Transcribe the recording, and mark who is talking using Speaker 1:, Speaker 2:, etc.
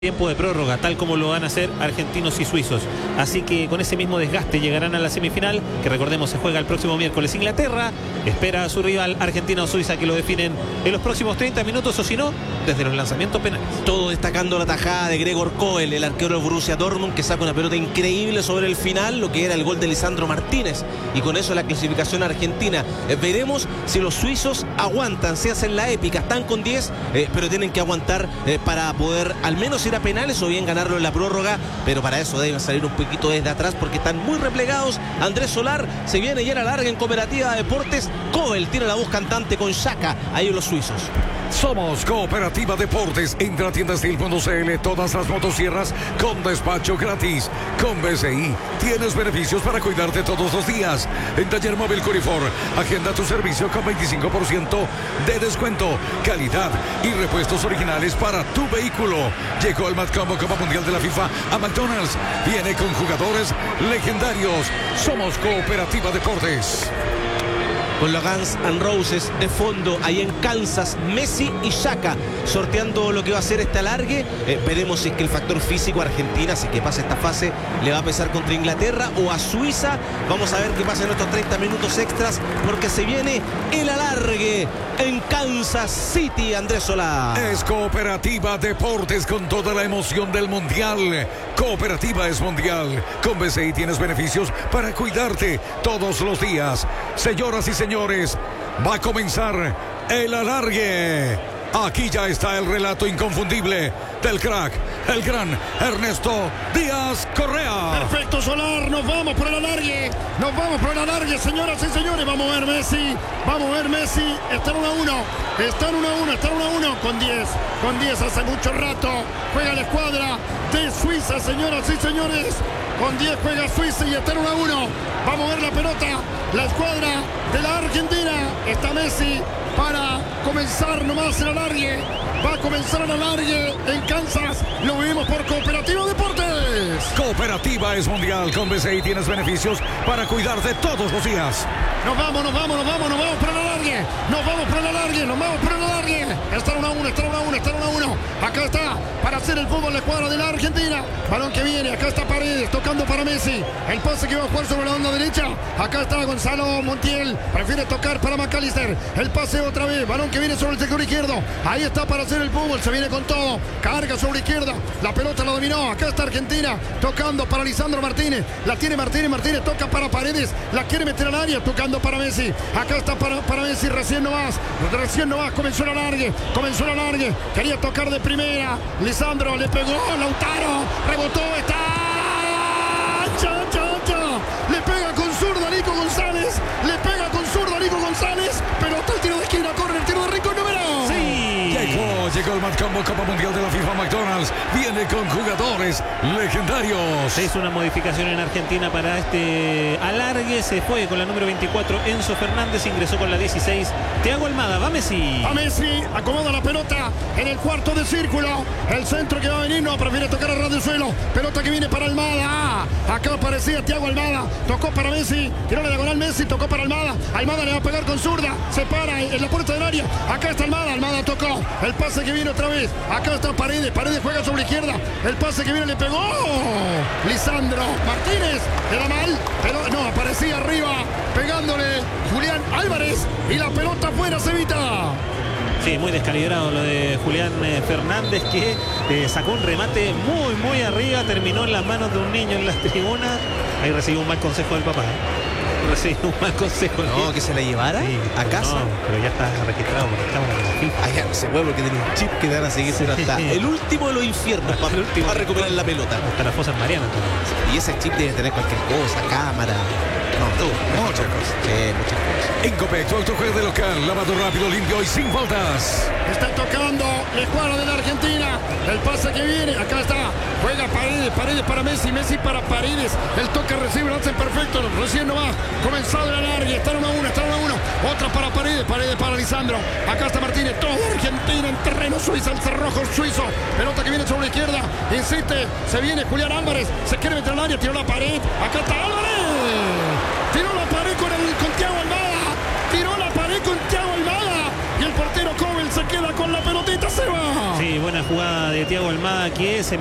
Speaker 1: tiempo de prórroga, tal como lo van a hacer argentinos y suizos. Así que con ese mismo desgaste llegarán a la semifinal, que recordemos se juega el próximo miércoles. Inglaterra espera a su rival Argentina o Suiza, que lo definen en los próximos 30 minutos, o si no, desde los lanzamientos penales.
Speaker 2: Todo destacando la tajada de Gregor Kobel, el arquero del Borussia Dortmund, que saca una pelota increíble sobre el final, lo que era el gol de Lisandro Martínez, y con eso la clasificación argentina. Veremos si los suizos aguantan, se hacen la épica, están con 10, pero tienen que aguantar para poder al menos ir a penales o bien ganarlo en la prórroga, pero para eso deben salir un poquito desde atrás porque están muy replegados. Andrés Solar se viene ya a la larga en Cooperativa Deportes. Kobel tiene la voz cantante con Xhaka, ahí los suizos.
Speaker 3: Somos Cooperativa Deportes. Entra a tiendastil.cl, todas las motosierras con despacho gratis. Con BCI tienes beneficios para cuidarte todos los días. En Taller Móvil Curifor, agenda tu servicio con 25% de descuento, calidad y repuestos originales para tu vehículo. Llegó el Mad Combo Copa Mundial de la FIFA a McDonald's. Viene con jugadores legendarios. Somos Cooperativa Deportes.
Speaker 2: Con los Guns N' Roses de fondo, ahí en Kansas, Messi y Xhaka sorteando lo que va a ser este alargue. Veremos si es que el factor físico a Argentina, si que pasa esta fase, le va a pesar contra Inglaterra o a Suiza. Vamos a ver qué pasa en estos 30 minutos extras, porque se viene el alargue en Kansas City. Andrés Solá.
Speaker 3: Es Cooperativa Deportes con toda la emoción del Mundial. Cooperativa es Mundial. Con BCI tienes beneficios para cuidarte todos los días. Señoras y señores, va a comenzar el alargue. Aquí ya está el relato inconfundible del crack, el gran Ernesto Díaz Correa.
Speaker 4: Perfecto, Solar, nos vamos por el alargue. Nos vamos por el alargue, señoras y señores. Vamos a ver Messi, vamos a ver Messi. Están 1-1, están 1-1, están 1-1 con 10. Con 10 hace mucho rato. Juega la escuadra de Suiza, señoras y señores. Con 10 juega Suiza y está 1-1. Vamos a ver la pelota, la escuadra de la Argentina. Está Messi para comenzar nomás el alargue. Va a comenzar el alargue en Kansas. Lo vivimos por Cooperativa Deportes.
Speaker 3: Cooperativa es Mundial. Con BCI tienes beneficios para cuidarte todos los días.
Speaker 4: Nos vamos por el alargue. Nos vamos por el alargue, nos vamos por el alargue. Está 1-1, está 1-1, está 1-1. Acá está para hacer el fútbol la escuadra de la Argentina. Balón que viene, acá está Paredes tocando para Messi. El pase que va a jugar sobre la banda derecha. Acá está Gonzalo Montiel. Prefiere tocar para McAllister. El pase otra vez. Balón que viene sobre el sector izquierdo. Ahí está para hacer el fútbol. Se viene con todo. Carga sobre izquierda. La pelota la dominó. Acá está Argentina tocando para Lisandro Martínez. La tiene Martínez. Martínez toca para Paredes. La quiere meter al área. Tocando para Messi. Acá está para Messi. Recién nomás. Comenzó el alargue. Quería tocar de primera. Lisandro le pegó. Lautaro. Rebotó. Está. Le pega con zurda Nico González. Pelota, el tiro de esquina. Corre el tiro de Rico número.
Speaker 3: Sí. Llegó el Mad Combo Copa Mundial de la FIFA McDonald's. Viene con jugadores legendarios.
Speaker 1: Se hizo una modificación en Argentina para este alargue. Se fue con la número 24 Enzo Fernández. Ingresó con la 16 Thiago Almada. Va Messi.
Speaker 4: A Messi. Acomoda la pelota en el cuarto de círculo. El centro que va a venir. No, prefiere tocar a ras del suelo. Pelota que viene para Almada. Acá aparecía Thiago Almada. Tocó para Messi. Tiró la diagonal Messi. Tocó para Almada. Almada le va a pegar con zurda. Se para en la puerta del área. Acá está Almada. Almada tocó. El pase que viene otra vez. Acá está Paredes. Paredes juega sobre izquierda. El pase que viene le pegó Lisandro Martínez. Era mal. Pero no, aparecía arriba. Pegándole Julián Álvarez. Y la pelota afuera, Cevita.
Speaker 1: Sí, muy descalibrado lo de Julián Fernández, que sacó un remate muy arriba. Terminó en las manos de un niño en las tribunas. Ahí recibió un mal consejo del papá.
Speaker 2: No, que se la llevara a casa.
Speaker 1: No, pero ya está registrado porque estamos en la FIFA.
Speaker 2: Allá no se puede porque tiene un chip que te van a seguir hasta el último de los infiernos para recuperar la pelota.
Speaker 1: Hasta las fosas marianas.
Speaker 2: Y ese chip debe tener cualquier cosa, cámara. No, todo.
Speaker 3: Muchas cosas.
Speaker 2: Muchas cosas.
Speaker 3: En Copec, tu autojuez de local, lavado rápido, limpio y sin faltas.
Speaker 4: Está tocando la escuadra de la Argentina. El pase que viene, acá está. Juega Paredes para Messi, Messi para Paredes. El toque recibe, lo hace perfecto. Recién nomás, comenzado el alargue. Está 1-1, está 1-1. Otra para Paredes para Lisandro. Acá está Martínez, todo Argentina en terreno suizo, el cerrojo suizo. Pelota que viene sobre la izquierda. Insiste, se viene Julián Álvarez. Se quiere meter al área, tiró la pared. Acá está Álvarez. Tiró la pared con Thiago Almada. Y el portero Kobel se queda queda con la pelotita, se va.
Speaker 1: Sí, buena jugada de Thiago Almada, que es